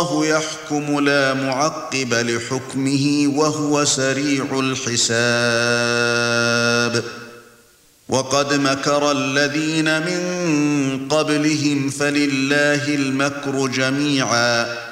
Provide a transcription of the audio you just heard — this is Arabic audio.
الله يحكم لا معقب لحكمه وهو سريع الحساب وقد مكر الذين من قبلهم فلله المكر جميعا